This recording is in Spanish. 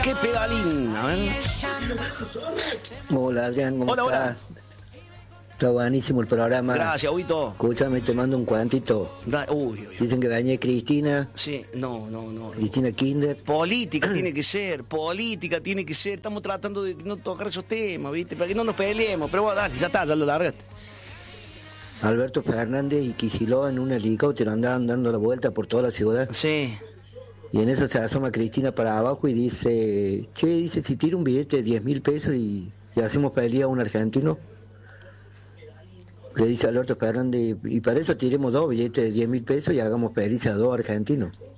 qué pedalín. A ver. Hola, Adrián, ¿cómo Hola, estás? hola. Está buenísimo el programa. Gracias, Huito. Escúchame, te mando un cuantito. Uy. Dicen que venía Cristina, Sí, no. Cristina Kinder. Política tiene que ser. Estamos tratando de no tocar esos temas, ¿viste? Para que no nos peleemos. Pero bueno, dale, ya está, ya lo largaste. Alberto Fernández y Kicillof en un helicóptero andaban dando la vuelta por toda la ciudad. Sí. Y en eso se asoma Cristina para abajo y dice, dice, si tiro un billete de 10.000 pesos y hacemos pelea a un argentino. Le dice Alberto Fernández, y para eso tiremos 2 billetes de 10.000 pesos y hagamos pelea a 2 argentinos.